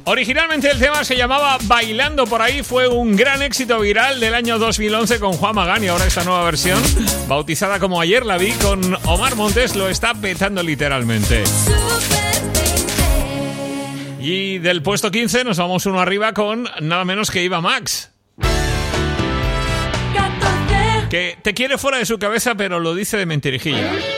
Originalmente el tema se llamaba Bailando por ahí, fue un gran éxito viral del año 2011 con Juan Magán, y ahora esta nueva versión, bautizada como Ayer la vi, con Omar Montes, lo está petando literalmente. Y del puesto 15 nos vamos uno arriba con nada menos que Eva Max, que te quiere fuera de su cabeza, pero lo dice de mentirijilla.